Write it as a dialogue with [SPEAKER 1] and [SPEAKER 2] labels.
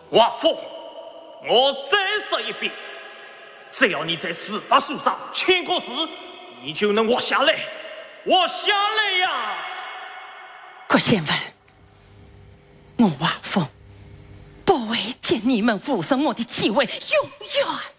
[SPEAKER 1] 瓦夫，我再说一遍，只要你在司法书上签过字，你就能活下来，活下来呀！
[SPEAKER 2] 郭先文，我瓦夫不会见你们误损我的机会永远。